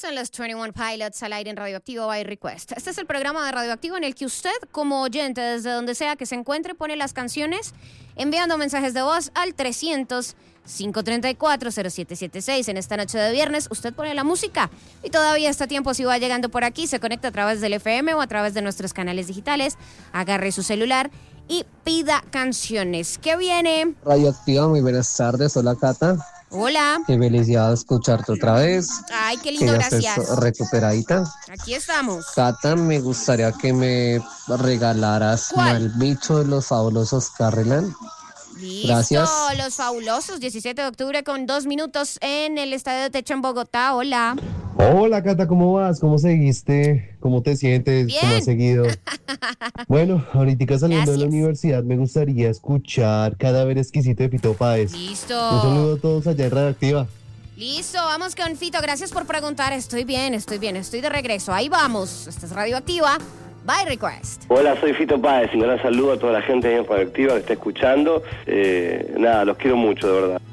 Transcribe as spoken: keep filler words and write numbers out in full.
Son los veintiuno Pilots al aire en Radioactivo by Request. Este es el programa de Radioactivo en el que usted, como oyente, desde donde sea que se encuentre, pone las canciones enviando mensajes de voz al trescientos, cinco treinta y cuatro, cero siete siete seis. En esta noche de viernes, usted pone la música y todavía está a tiempo. Si va llegando por aquí, se conecta a través del F M o a través de nuestros canales digitales. Agarre su celular y pida canciones. ¿Qué viene? Radioactiva, muy buenas tardes. Hola, Cata. Hola. Qué felicidad escucharte otra vez. Ay, qué lindo, que ya gracias. estés recuperadita. Aquí estamos. Cata, me gustaría que me regalaras ¿Cuál? Mal Bicho de los Fabulosos Carreland. Listo, Gracias. los fabulosos, diecisiete de octubre con dos minutos en el Estadio de Techo en Bogotá. Hola. Hola, Cata, ¿cómo vas? ¿Cómo seguiste? ¿Cómo te sientes? Bien. ¿Cómo has seguido? Bueno, ahorita saliendo de la Gracias. universidad me gustaría escuchar Cadáver Exquisito de Fito Páez. Listo. Un saludo a todos allá en Radioactiva. Listo, vamos con Fito. Gracias por preguntar. Estoy bien, estoy bien, estoy de regreso. Ahí vamos. Esta es Radioactiva by Request. Hola, soy Fito Páez y un gran saludo a toda la gente ahí en Radioactiva que está escuchando. Eh, nada, los quiero mucho, de verdad.